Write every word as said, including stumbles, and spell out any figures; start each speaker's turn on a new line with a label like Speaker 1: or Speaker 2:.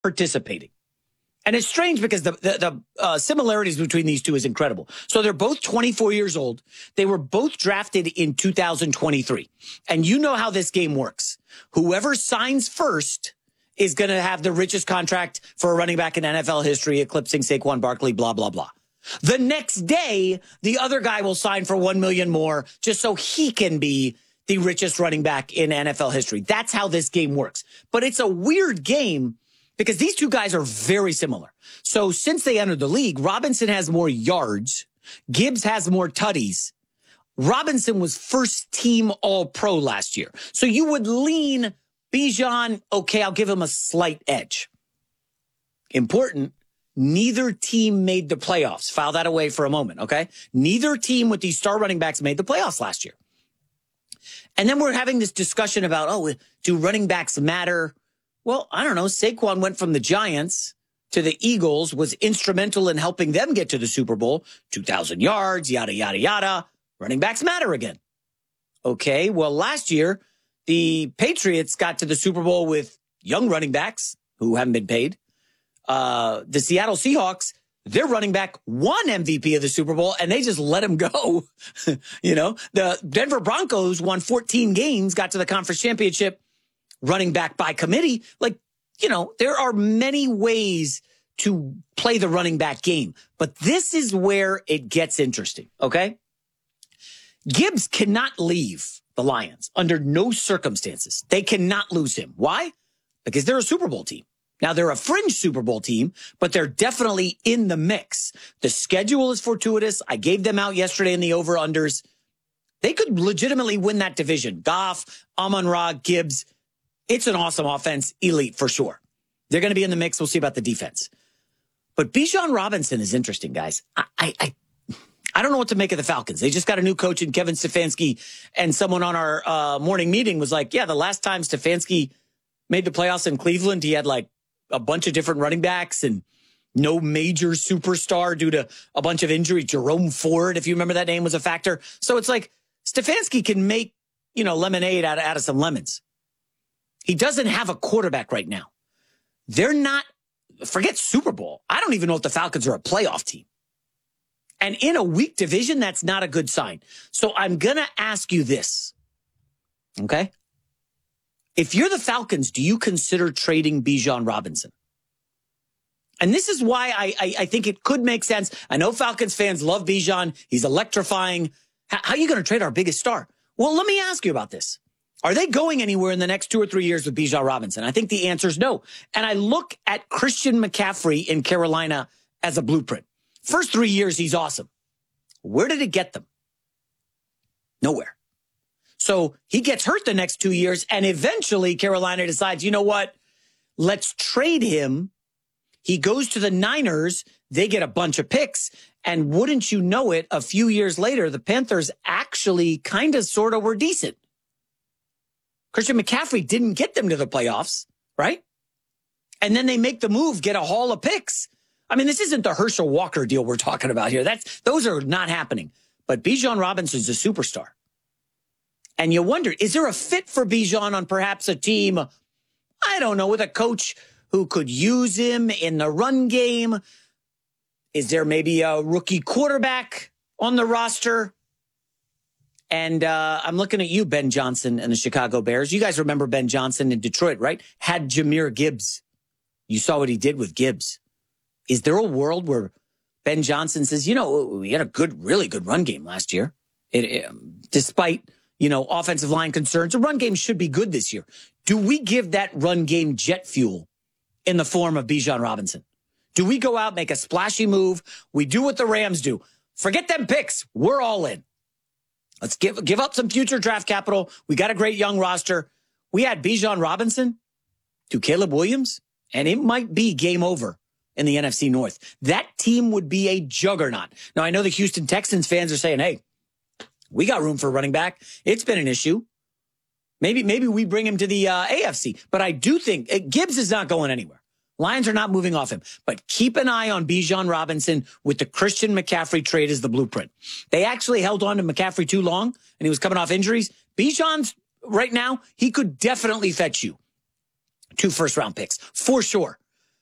Speaker 1: participating. And it's strange because the, the, the uh, similarities between these two is incredible. So they're both twenty-four years old. They were both drafted in two thousand twenty-three. And you know how this game works. Whoever signs first is going to have the richest contract for a running back in N F L history, eclipsing Saquon Barkley, blah, blah, blah. The next day, the other guy will sign for one million dollars more just so he can be the richest running back in N F L history. That's how this game works. But it's a weird game because these two guys are very similar. So since they entered the league, Robinson has more yards. Gibbs has more tutties. Robinson was first team all-pro last year. So you would lean Bijan, okay, I'll give him a slight edge. Important, neither team made the playoffs. File that away for a moment, okay? Neither team with these star running backs made the playoffs last year. And then we're having this discussion about, oh, do running backs matter? Well, I don't know. Saquon went from the Giants to the Eagles, was instrumental in helping them get to the Super Bowl. two thousand yards, yada, yada, yada. Running backs matter again. Okay, well, last year, the Patriots got to the Super Bowl with young running backs who haven't been paid. Uh, the Seattle Seahawks, their running back won M V P of the Super Bowl, and they just let him go. You know, the Denver Broncos won fourteen games, got to the conference championship, running back by committee. Like, you know, there are many ways to play the running back game, but this is where it gets interesting, okay? Gibbs cannot leave the Lions under no circumstances. They cannot lose him. Why? Because they're a Super Bowl team. Now, they're a fringe Super Bowl team, but they're definitely in the mix. The schedule is fortuitous. I gave them out yesterday in the over-unders. They could legitimately win that division. Goff, Amon-Ra, Gibbs. It's an awesome offense, elite for sure. They're going to be in the mix. We'll see about the defense. But Bijan Robinson is interesting, guys. I, I, I I don't know what to make of the Falcons. They just got a new coach in Kevin Stefanski, and someone on our uh, morning meeting was like, yeah, the last time Stefanski made the playoffs in Cleveland, he had like a bunch of different running backs and no major superstar due to a bunch of injury. Jerome Ford, if you remember that name, was a factor. So it's like Stefanski can make, you know, lemonade out of, out of some lemons. He doesn't have a quarterback right now. They're not, forget Super Bowl. I don't even know if the Falcons are a playoff team. And in a weak division, that's not a good sign. So I'm going to ask you this, okay? If you're the Falcons, do you consider trading Bijan Robinson? And this is why I, I, I think it could make sense. I know Falcons fans love Bijan. He's electrifying. How, how are you going to trade our biggest star? Well, let me ask you about this. Are they going anywhere in the next two or three years with Bijan Robinson? I think the answer is no. And I look at Christian McCaffrey in Carolina as a blueprint. First three years, he's awesome. Where did it get them? Nowhere. So he gets hurt the next two years, and eventually Carolina decides, you know what? Let's trade him. He goes to the Niners. They get a bunch of picks. And wouldn't you know it, a few years later, the Panthers actually kind of sort of were decent. Christian McCaffrey didn't get them to the playoffs, right? And then they make the move, get a haul of picks. I mean, this isn't the Herschel Walker deal we're talking about here. That's those are not happening. But Bijan Robinson's a superstar. And you wonder, is there a fit for Bijan on perhaps a team, I don't know, with a coach who could use him in the run game? Is there maybe a rookie quarterback on the roster? And uh, I'm looking at you, Ben Johnson and the Chicago Bears. You guys remember Ben Johnson in Detroit, right? Had Jahmyr Gibbs. You saw what he did with Gibbs. Is there a world where Ben Johnson says, you know, we had a good, really good run game last year. It, it, despite, you know, offensive line concerns, the run game should be good this year. Do we give that run game jet fuel in the form of Bijan Robinson? Do we go out, make a splashy move? We do what the Rams do. Forget them picks. We're all in. Let's give, give up some future draft capital. We got a great young roster. We had Bijan Robinson to Caleb Williams, and it might be game over in the N F C North. That team would be a juggernaut. Now, I know the Houston Texans fans are saying, hey, we got room for a running back. It's been an issue. Maybe maybe we bring him to the uh, A F C. But I do think uh, Gibbs is not going anywhere. Lions are not moving off him. But keep an eye on Bijan Robinson with the Christian McCaffrey trade as the blueprint. They actually held on to McCaffrey too long, and he was coming off injuries. Bijan's right now, he could definitely fetch you two first-round picks, for sure.